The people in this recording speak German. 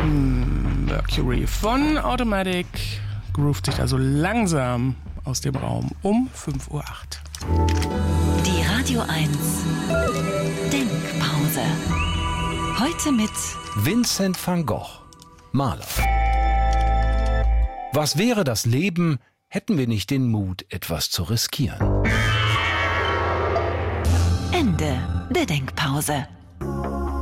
Mercury von Automatic groovt sich also langsam aus dem Raum um 5:08 Uhr. Die Radio 1 Denkpause. Heute mit Vincent van Gogh, Maler. Was wäre das Leben, hätten wir nicht den Mut, etwas zu riskieren? Ende der Denkpause.